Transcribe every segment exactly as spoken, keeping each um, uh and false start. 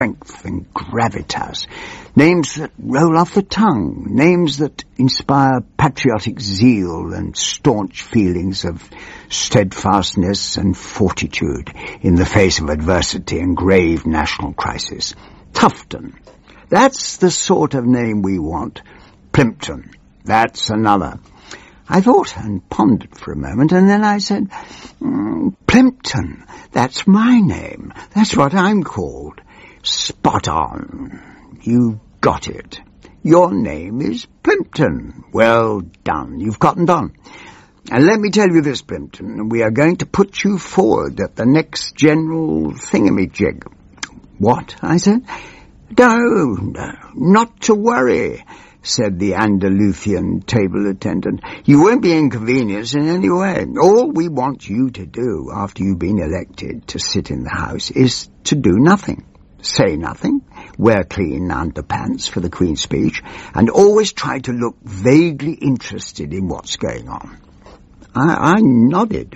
strength and gravitas, names that roll off the tongue, names that inspire patriotic zeal and staunch feelings of steadfastness and fortitude in the face of adversity and grave national crisis. Tufton, that's the sort of name we want. Plimpton, that's another. I thought and pondered for a moment, and then I said, mm, Plimpton, that's my name. That's what I'm called. Spot on. You got it. Your name is Plimpton. Well done. You've cottoned on. And let me tell you this, Plimpton, we are going to put you forward at the next general thingamajig. What? I said. No, no, not to worry, said the Andalusian table attendant. You won't be inconvenienced in any way. All we want you to do after you've been elected to sit in the House is to do nothing. Say nothing, wear clean underpants for the Queen's speech, and always try to look vaguely interested in what's going on. I, I nodded.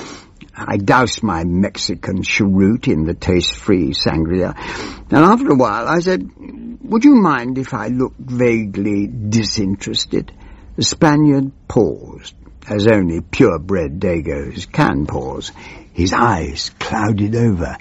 I doused my Mexican cheroot in the taste-free sangria, and after a while I said, would you mind if I looked vaguely disinterested? The Spaniard paused, as only purebred Dagos can pause. His eyes clouded over.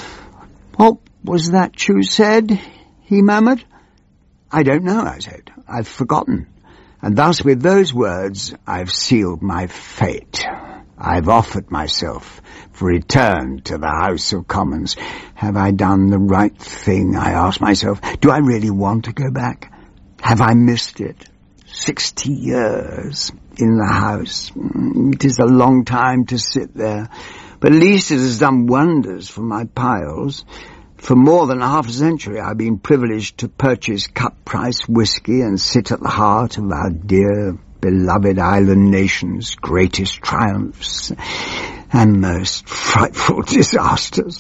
What was that you said? He murmured. I don't know, I said. I've forgotten. And thus with those words I've sealed my fate. I've offered myself for return to the House of Commons. Have I done the right thing, I asked myself. Do I really want to go back? Have I missed it? Sixty years in the House. It is a long time to sit there. But at least it has done wonders for my piles. For more than half a century I've been privileged to purchase cut-price whiskey and sit at the heart of our dear, beloved island nation's greatest triumphs and most frightful disasters.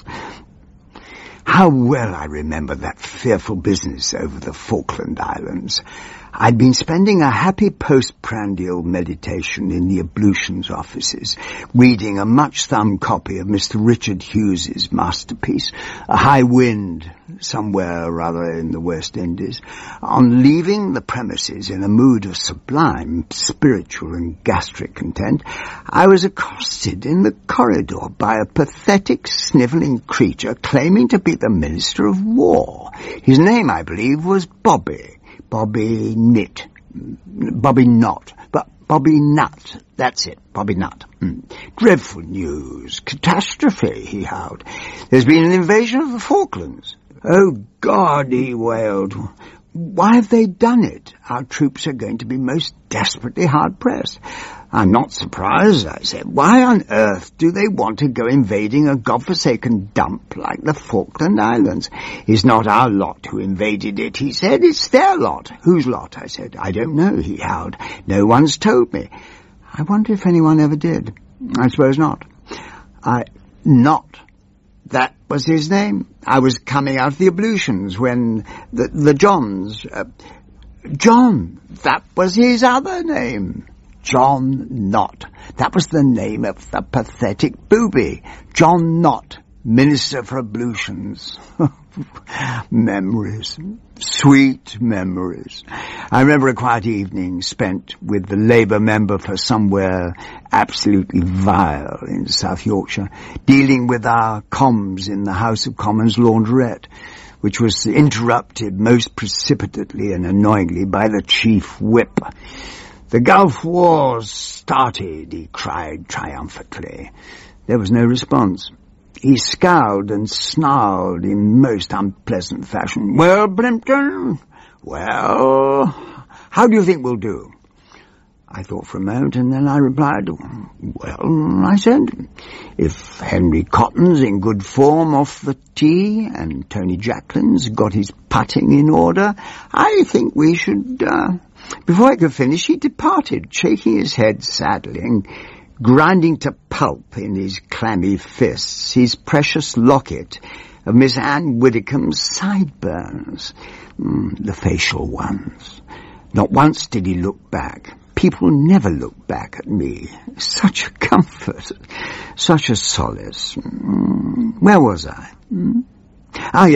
How well I remember that fearful business over the Falkland Islands. I'd been spending a happy postprandial meditation in the ablutions offices, reading a much-thumbed copy of Mister Richard Hughes's masterpiece, A High Wind, somewhere or other in the West Indies. On leaving the premises in a mood of sublime spiritual and gastric content, I was accosted in the corridor by a pathetic, snivelling creature claiming to be the Minister of War. His name, I believe, was Bobby. Bobby Knit. Bobby Knot. But Bobby Nut. That's it. Bobby Nut. Mm. Dreadful news. Catastrophe, he howled. There's been an invasion of the Falklands. Oh, God, he wailed. Why have they done it? Our troops are going to be most desperately hard-pressed. I'm not surprised, I said. Why on earth do they want to go invading a godforsaken dump like the Falkland Islands? It's not our lot who invaded it, he said. It's their lot. Whose lot? I said. I don't know, he howled. No one's told me. I wonder if anyone ever did. I suppose not. I... Not. That was his name. I was coming out of the ablutions when the, the Johns... Uh, John. That was his other name. John Knott. That was the name of the pathetic booby. John Knott, Minister for Ablutions. Memories. Sweet memories. I remember a quiet evening spent with the Labour member for somewhere absolutely vile in South Yorkshire, dealing with our comms in the House of Commons laundrette, which was interrupted most precipitately and annoyingly by the Chief Whip. The Gulf Wars started, he cried triumphantly. There was no response. He scowled and snarled in most unpleasant fashion. Well, Plimpton? Well, how do you think we'll do? I thought for a moment, and then I replied, well, I said, if Henry Cotton's in good form off the tee and Tony Jacklin's got his putting in order, I think we should... Uh... Before I could finish, he departed, shaking his head sadly and grinding to pulp in his clammy fists his precious locket of Miss Anne Widdicombe's sideburns, mm, the facial ones. Not once did he look back. People never look back at me. Such a comfort, such a solace. Mm, where was I? Mm? Ah, yes.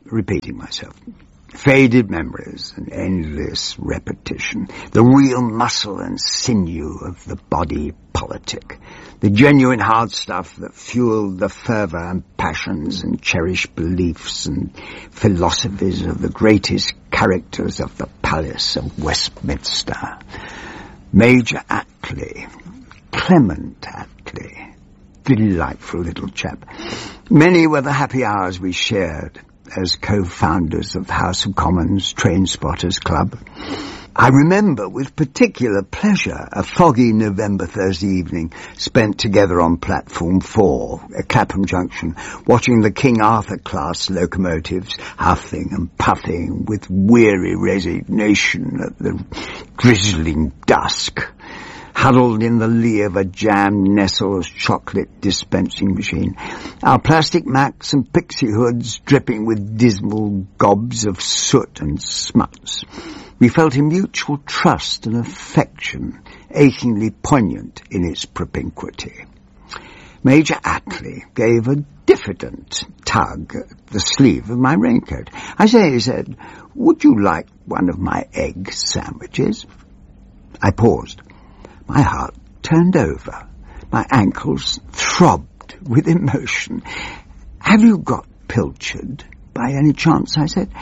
repeating myself. Faded memories and endless repetition. The real muscle and sinew of the body politic. The genuine hard stuff that fueled the fervour and passions and cherished beliefs and philosophies of the greatest characters of the Palace of Westminster. Major Attlee, Clement Attlee, delightful little chap. Many were the happy hours we shared as co-founders of the House of Commons Train Spotters Club. I remember with particular pleasure a foggy November Thursday evening spent together on Platform four at Clapham Junction, watching the King Arthur class locomotives huffing and puffing with weary resignation at the drizzling dusk. Huddled in the lee of a jam Nestle's chocolate dispensing machine, our plastic Macs and pixie hoods dripping with dismal gobs of soot and smuts. We felt a mutual trust and affection, achingly poignant in its propinquity. Major Attlee gave a diffident tug at the sleeve of my raincoat. I say, he said, "Would you like one of my egg sandwiches?" I paused. My heart turned over. My ankles throbbed with emotion. "Have you got pilchard by any chance?" I said.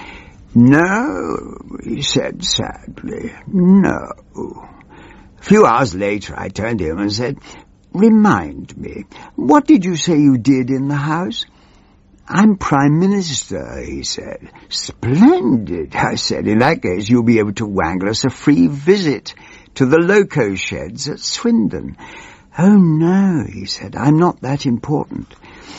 "No," he said sadly. "No." A few hours later I turned to him and said, "Remind me, what did you say you did in the House?" "I'm Prime Minister," he said. "Splendid," I said. "In that case you'll be able to wangle us a free visit to the loco sheds at Swindon." "Oh, no," he said, "I'm not that important."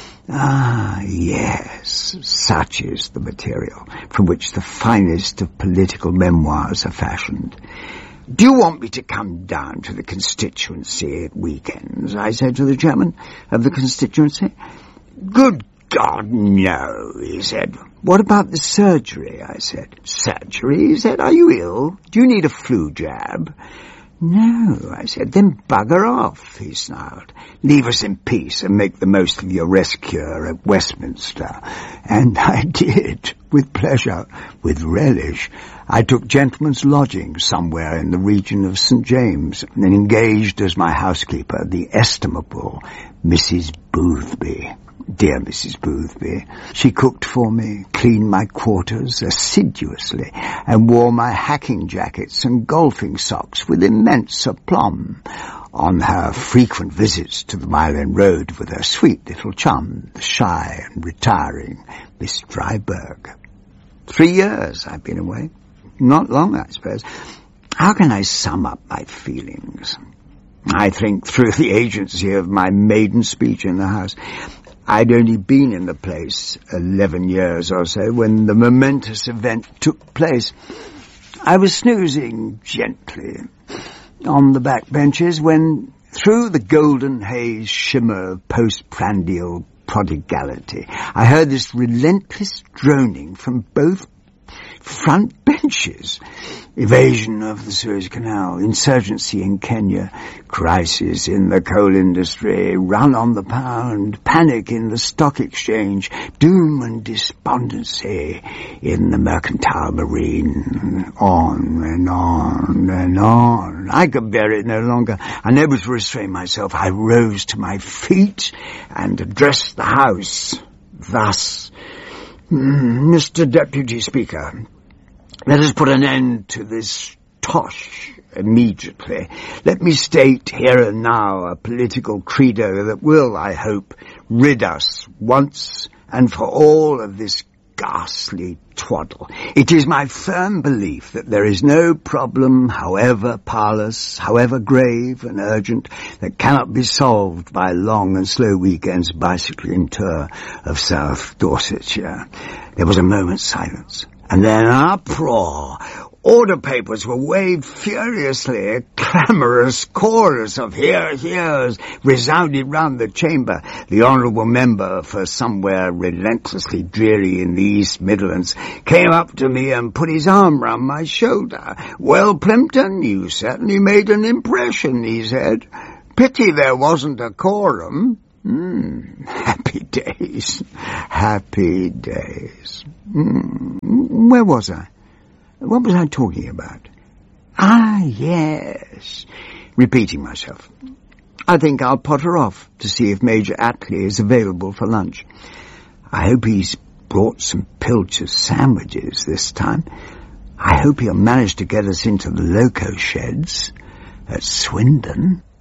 Ah, yes, such is the material from which the finest of political memoirs are fashioned. "Do you want me to come down to the constituency at weekends?" I said to the chairman of the constituency. "Good God, no," he said. "What about the surgery?" I said. "Surgery?" he said. "Are you ill? Do you need a flu jab?" "No," I said. "Then bugger off," he snarled. "Leave us in peace and make the most of your rest cure at Westminster." And I did, with pleasure, with relish. I took gentlemen's lodgings somewhere in the region of Saint James and engaged as my housekeeper the estimable Missus Boothby. Dear Missus Boothby. She cooked for me, cleaned my quarters assiduously, and wore my hacking jackets and golfing socks with immense aplomb on her frequent visits to the Mile End Road with her sweet little chum, the shy and retiring Miss Dryburgh. Three years I've been away. Not long, I suppose. How can I sum up my feelings? I think through the agency of my maiden speech in the House. I'd only been in the place eleven years or so when the momentous event took place. I was snoozing gently on the back benches when, through the golden haze shimmer of postprandial prodigality, I heard this relentless droning from both front benches. Evasion of the Suez Canal, insurgency in Kenya, crisis in the coal industry, run on the pound, panic in the stock exchange, doom and despondency in the mercantile marine, on and on and on. I could bear it no longer. Unable to restrain myself, I rose to my feet and addressed the House thus: "Mister Deputy Speaker, let us put an end to this tosh immediately. Let me state here and now a political credo that will, I hope, rid us once and for all of this ghastly twaddle. It is my firm belief that there is no problem, however parlous, however grave and urgent, that cannot be solved by a long and slow weekend's bicycling tour of South Dorsetshire." There was a moment's silence, and then an uproar. Order papers were waved furiously. A clamorous chorus of hear, hears resounded round the chamber. The honourable member for somewhere relentlessly dreary in the East Midlands came up to me and put his arm round my shoulder. "Well, Plimpton, you certainly made an impression," he said. "Pity there wasn't a quorum." Mm, happy days. Happy days. Mm, where was I? What was I talking about? Ah, yes. Repeating myself. I think I'll potter off to see if Major Attlee is available for lunch. I hope he's brought some Pilcher's sandwiches this time. I hope he'll manage to get us into the loco sheds at Swindon.